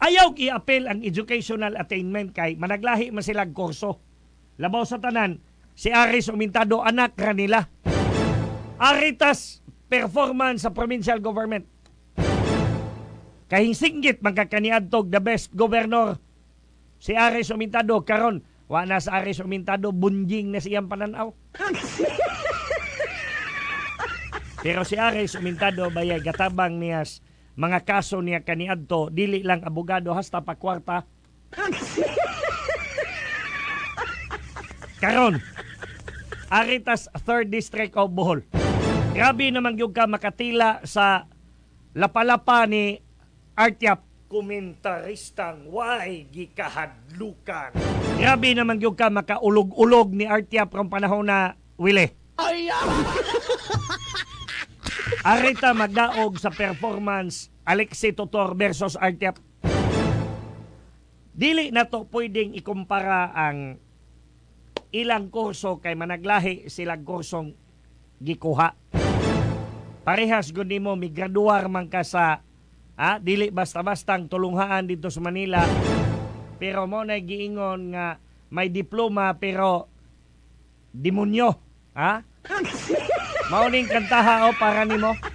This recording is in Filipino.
Ayaw i-apel ang educational attainment kay managlahi man silang kurso. Labaw sa tanan, si Aris Umintado anak ra nila. Aritas performance sa provincial government. Kahinsinggit magkakaniadtog the best governor. Si Aris Umintado karon wa na sa Aris Umintado bunjing na siyang pananaw. Pero si Aris Umintado bayay gatabang niya mga kaso niya kaniadto dili lang abogado hasta pa kwarta. Karon aritas 3rd District of Bohol. Grabe naman yung ka makatila sa lapalapa ni Artyap. Komentaristang way gikahadlukan. Grabe naman yung ka makaulog-ulog ni Artyap from panahon na wili. Arita magdaog sa performance Alexi Totor versus Artyap. Dili na to pwedeng ikumpara ang ilang kurso kay managlahi silang kursong gikuha. Parehas gud nimo migraduar man ka sa dili basta-bastang tulunghaan dito sa Manila. Pero mo na giingon nga may diploma pero demonyo. Mauning kantaha para nimo.